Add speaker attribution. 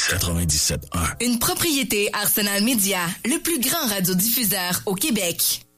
Speaker 1: 97.1.
Speaker 2: Une propriété Arsenal Media, le plus grand radiodiffuseur au Québec.